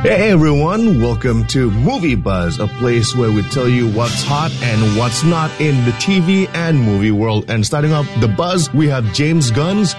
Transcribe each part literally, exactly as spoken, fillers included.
Hey everyone, welcome to Movie Buzz, a place where we tell you what's hot and what's not in the T V and movie world. And starting off the buzz, we have James Gunn's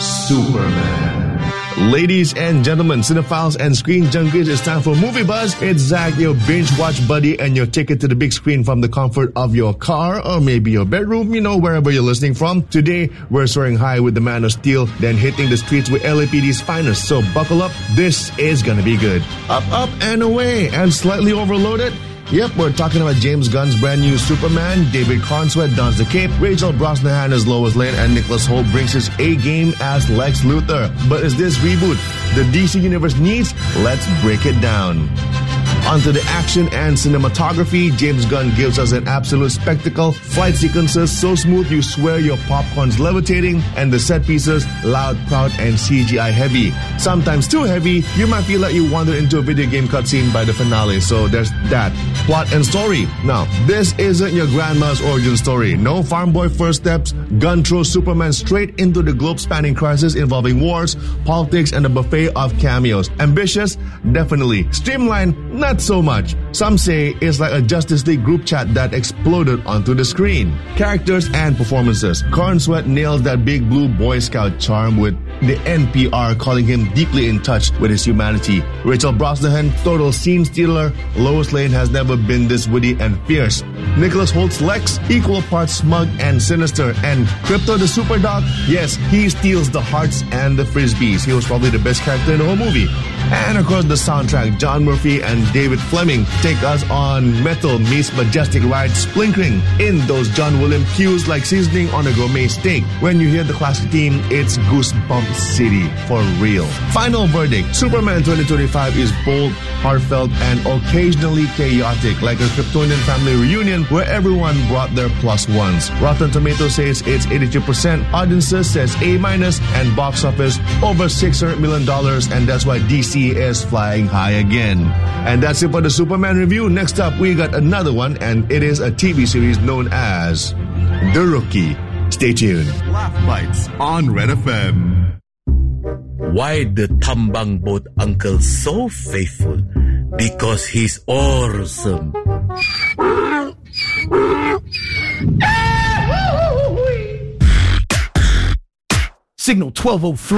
Superman. Ladies and gentlemen, cinephiles and screen junkies, it's time for Movie Buzz. It's Zach, your binge watch buddy, and your ticket to the big screen from the comfort of your car or maybe your bedroom, you know, wherever you're listening from. Today, we're soaring high with the Man of Steel, then hitting the streets with L A P D's finest. So buckle up, this is gonna be good. Up, up, and away, and slightly overloaded. Yep, we're talking about James Gunn's brand new Superman. David Cornsweet dons the cape, Rachel Brosnahan as Lois Lane, and Nicholas Hoult brings his A-game as Lex Luthor. But is this reboot the D C Universe needs? Let's break it down. Onto the action and cinematography, James Gunn gives us an absolute spectacle. Flight sequences so smooth you swear your popcorn's levitating, and the set pieces loud, proud, and C G I heavy. Sometimes too heavy, you might feel like you wandered into a video game cutscene by the finale, so there's that. Plot and story. Now, this isn't your grandma's origin story. No farm boy first steps. Gunn throws Superman straight into the globe-spanning crisis involving wars, politics, and a buffet of cameos. Ambitious? Definitely. Streamlined? Not so much. Some say it's like a Justice League group chat that exploded onto the screen. Characters and performances. Cornsweet nails that big blue Boy Scout charm with the N P R calling him deeply in touch with his humanity. Rachel Brosnahan, total scene stealer. Lois Lane has never been this witty and fierce. Nicholas Holt's Lex, equal parts smug and sinister. And Crypto the Superdog, yes, he steals the hearts and the frisbees. He was probably the best character in the whole movie. And of course the soundtrack, John Murphy and David Fleming take us on metal meets majestic ride, splinkering in those John Williams cues like seasoning on a gourmet steak. When you hear the classic theme, it's Goosebump City for real. Final verdict, Superman twenty twenty-five is bold, heartfelt, and occasionally chaotic, like a Kryptonian family reunion where everyone brought their plus ones. Rotten Tomatoes says it's eighty-two percent, audiences says A minus, and box office over six hundred million dollars, and that's why D C is flying high again. And that's it for the Superman review. Next up, we got another one, and it is a T V series known as The Rookie. Stay tuned. Laugh Bites on Red F M. Why the Tambang Boat Uncle so faithful? Because he's awesome. Signal twelve oh three.